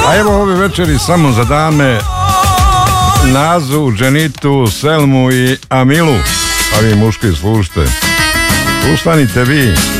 A evo ove večeri samo za dame Nazu, Dženitu, Selmu i Amilu. A vi muški slušajte. Ustanite vi.